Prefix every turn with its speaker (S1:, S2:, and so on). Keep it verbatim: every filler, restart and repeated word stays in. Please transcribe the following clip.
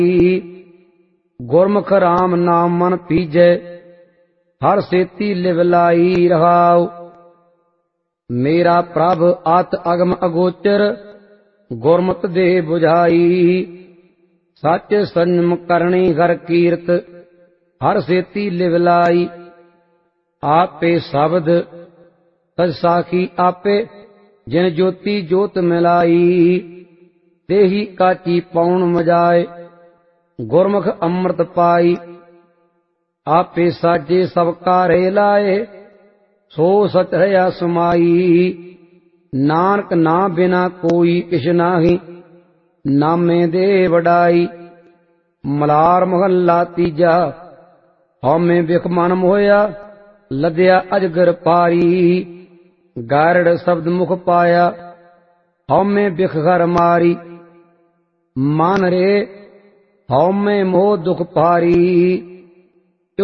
S1: ਗੁਰਮੁਖ ਰਾਮ ਨਾਮ ਮਨ ਪੀਜੈ, ਹਰ ਸੇਤੀ ਲਿਵ ਲਾਈ ਰਹਾਉ। ਮੇਰਾ ਪ੍ਰਭ ਆਤ ਅਗਮ ਅਗੋਚਰ, ਗੁਰਮਤਿ ਦੇ 부ਝਾਈ। ਸੱਚ ਸੰਜਮ ਕਰਨੀ ਹਰ ਕੀਰਤ, ਹਰ ਸੇਤੀ ਲਿਵ ਲਾਈ। ਆਪੇ ਸ਼ਬਦ ਤਜ ਸਾਖੀ ਆਪੇ, ਜਿਨ ਜੋਤੀ ਜੋਤ ਮਿਲਾਈ। ਤੇਹੀ ਕਾਚੀ ਪਉਣ ਮਜਾਏ, ਗੁਰਮੁਖ ਅੰਮ੍ਰਿਤ ਪਾਈ। ਆਪੇ ਸਾਜੇ ਸਭ ਕਾਰੇ ਲਾਏ, ਸੋ ਸਚ ਰਹਾ ਸਮਾਈ। ਨਾਨਕ ਨਾ ਬਿਨਾ ਕੋਈ ਕਿਛ ਨਾਹੀ, ਨਾਮੇ ਦੇ ਵਡਾਈ। ਮਲਾਰ ਮਹੱਲਾ ਤੀਜਾ। ਹਉਮੈ ਬਿਖ ਮਨ ਮੋਹਿਆ, ਲੱਦਿਆ ਅਜਗਰ ਪਾਰੀ। ਗਾਰੜ ਸ਼ਬਦ ਮੁਖ ਪਾਇਆ, ਹਉਮੈ ਬਿਖ ਘਰ ਮਾਰੀ। ਮਨ ਰੇ ਹਉਮੈ ਮੋਹ ਦੁਖ ਭਾਰੀ,